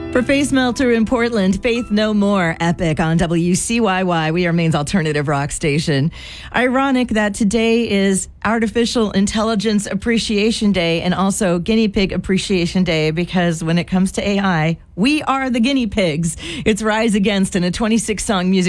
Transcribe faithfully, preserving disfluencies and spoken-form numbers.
For Face Melter in Portland, Faith No More, Epic on W C Y Y. We are Maine's alternative rock station. Ironic that today is Artificial Intelligence Appreciation Day and also Guinea Pig Appreciation Day, because when it comes to A I, we are the guinea pigs. It's Rise Against in a twenty-six song music